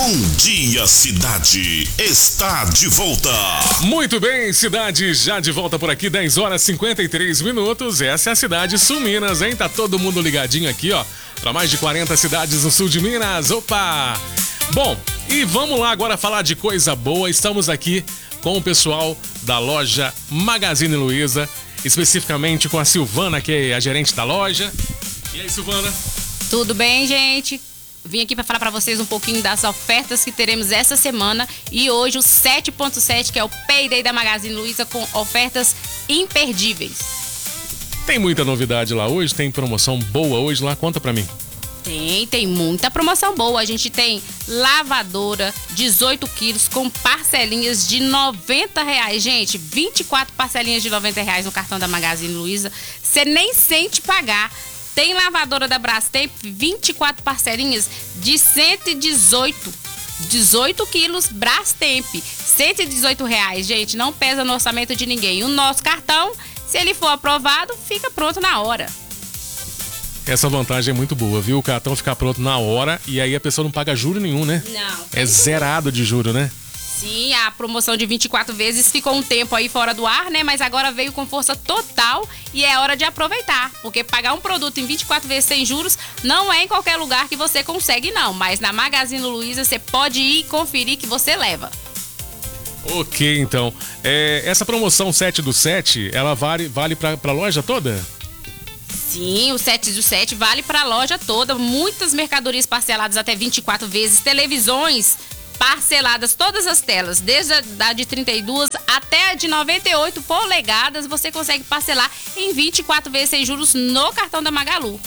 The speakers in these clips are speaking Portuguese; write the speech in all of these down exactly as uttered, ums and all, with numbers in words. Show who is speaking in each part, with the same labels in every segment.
Speaker 1: Bom Dia Cidade está de volta.
Speaker 2: Muito bem, cidade já de volta por aqui, dez horas e cinquenta e três minutos. Essa é a cidade Sul Minas, hein? Tá todo mundo ligadinho aqui, ó, para mais de quarenta cidades no sul de Minas. Opa! Bom, e vamos lá agora falar de coisa boa. Estamos aqui com o pessoal da loja Magazine Luiza, especificamente com a Silvana, que é a gerente da loja. E aí, Silvana?
Speaker 3: Tudo bem, gente? Vim aqui para falar para vocês um pouquinho das ofertas que teremos essa semana e hoje o sete ponto sete, que é o Payday da Magazine Luiza, com ofertas imperdíveis.
Speaker 2: Tem muita novidade lá hoje? Tem promoção boa hoje lá? Conta para mim.
Speaker 3: Tem, tem muita promoção boa. A gente tem lavadora dezoito quilos com parcelinhas de noventa reais. Gente, vinte e quatro parcelinhas de noventa reais no cartão da Magazine Luiza. Você nem sente pagar. Tem lavadora da Brastemp, vinte e quatro parcelinhas de cento e dezoito. dezoito quilos Brastemp, cento e dezoito reais. Gente, não pesa no orçamento de ninguém. O nosso cartão, se ele for aprovado, fica pronto na hora.
Speaker 2: Essa vantagem é muito boa, viu? O cartão ficar pronto na hora e aí a pessoa não paga juro nenhum, né?
Speaker 3: Não.
Speaker 2: É zerado de juro, né?
Speaker 3: Sim, a promoção de vinte e quatro vezes ficou um tempo aí fora do ar, né? Mas agora veio com força total e é hora de aproveitar. Porque pagar um produto em vinte e quatro vezes sem juros não é em qualquer lugar que você consegue, não. Mas na Magazine Luiza você pode ir conferir que você leva.
Speaker 2: Ok, então. É, essa promoção sete do sete, ela vale, vale pra, pra loja toda?
Speaker 3: Sim, o sete do sete vale pra loja toda. Muitas mercadorias parceladas até vinte e quatro vezes. Televisões parceladas, todas as telas, desde a da de trinta e duas até a de noventa e oito polegadas, você consegue parcelar em vinte e quatro vezes sem juros no cartão da Magalu.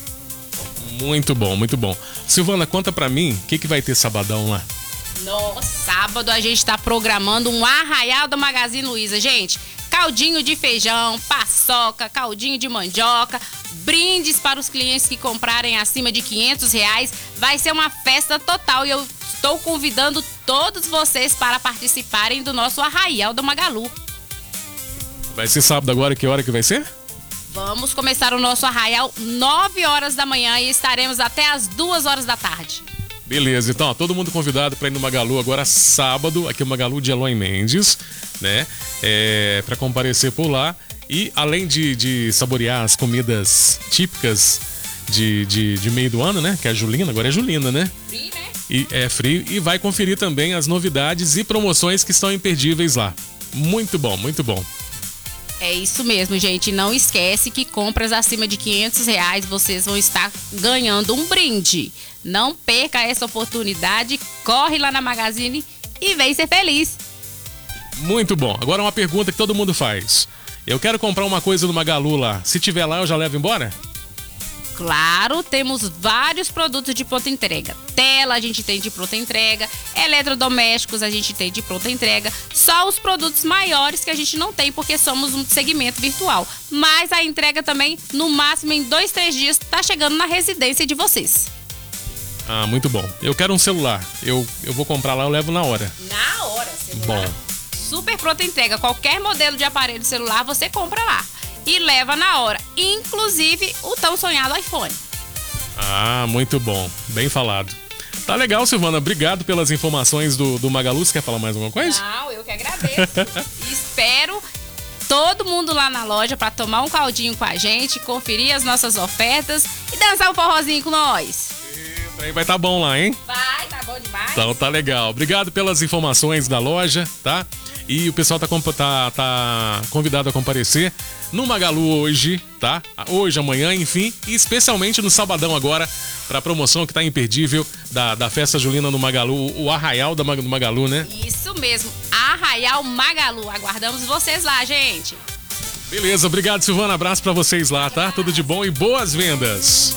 Speaker 2: Muito bom, muito bom. Silvana, conta pra mim, o que, que vai ter sabadão lá?
Speaker 3: No sábado a gente tá programando um arraial da Magazine Luiza, gente. Caldinho de feijão, paçoca, caldinho de mandioca, brindes para os clientes que comprarem acima de quinhentos reais. Vai ser uma festa total e eu estou convidando todos vocês para participarem do nosso arraial da Magalu.
Speaker 2: Vai ser sábado agora, que hora que vai ser?
Speaker 3: Vamos começar o nosso arraial nove horas da manhã e estaremos até as duas horas da tarde.
Speaker 2: Beleza, então, ó, todo mundo convidado para ir no Magalu agora sábado, aqui no Magalu de Eloy Mendes, né? É, para comparecer por lá. E além de, de saborear as comidas típicas de, de, de meio do ano, né? Que é a Julina, agora é Julina, né?
Speaker 3: Free, né?
Speaker 2: E é frio e vai conferir também as novidades e promoções que estão imperdíveis lá. Muito bom, muito bom.
Speaker 3: É isso mesmo, gente. Não esquece que compras acima de quinhentos reais vocês vão estar ganhando um brinde. Não perca essa oportunidade. Corre lá na Magazine e vem ser feliz.
Speaker 2: Muito bom. Agora uma pergunta que todo mundo faz. Eu quero comprar uma coisa no Magalu lá. Se tiver lá, eu já levo embora?
Speaker 3: Claro, temos vários produtos de pronta entrega. Tela a gente tem de pronta entrega, eletrodomésticos a gente tem de pronta entrega. Só os produtos maiores que a gente não tem porque somos um segmento virtual. Mas a entrega também, no máximo em dois, três dias, tá chegando na residência de vocês.
Speaker 2: Ah, muito bom. Eu quero um celular. Eu, eu vou comprar lá, eu levo na hora.
Speaker 3: Na hora, celular.
Speaker 2: Bom.
Speaker 3: Super pronta entrega. Qualquer modelo de aparelho celular você compra lá. E leva na hora, inclusive o tão sonhado iPhone.
Speaker 2: Ah, muito bom, bem falado. Tá legal, Silvana, obrigado pelas informações do, do Magalu. Você quer falar mais alguma coisa?
Speaker 3: Não, eu que agradeço. Espero todo mundo lá na loja para tomar um caldinho com a gente, conferir as nossas ofertas e dançar um forrozinho com nós.
Speaker 2: Aí vai tá bom lá, hein?
Speaker 3: Vai, tá bom demais.
Speaker 2: Então tá legal. Obrigado pelas informações da loja, tá? E o pessoal tá, tá, tá convidado a comparecer no Magalu hoje, tá? Hoje, amanhã, enfim, e especialmente no sabadão agora, pra promoção que tá imperdível da, da Festa Julina no Magalu, o Arraial da, do Magalu, né?
Speaker 3: Isso mesmo, Arraial Magalu. Aguardamos vocês lá, gente.
Speaker 2: Beleza, obrigado, Silvana. Abraço pra vocês lá, tá? Tudo de bom e boas vendas.